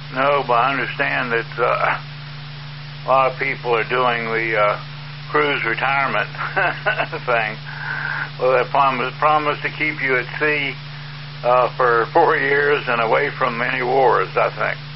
No, but I understand that a lot of people are doing the cruise retirement thing. Well, they promise to keep you at sea for 4 years and away from any wars, I think.